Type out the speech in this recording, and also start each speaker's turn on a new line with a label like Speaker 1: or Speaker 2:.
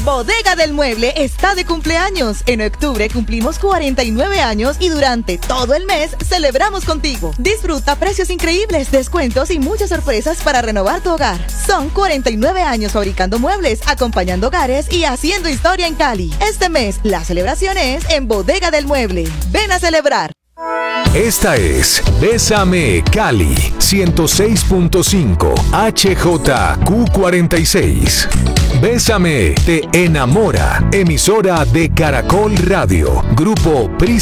Speaker 1: Bodega del Mueble está de cumpleaños. En octubre cumplimos 49 años y durante todo el mes celebramos contigo. Disfruta precios increíbles, descuentos y muchas sorpresas para renovar tu hogar. Son 49 años fabricando muebles, acompañando hogares y haciendo historia en Cali. Este mes la celebración es en Bodega del Mueble. Ven a celebrar.
Speaker 2: Esta es Bésame Cali 106.5 HJQ46. Bésame te enamora. Emisora de Caracol Radio. Grupo Prisa.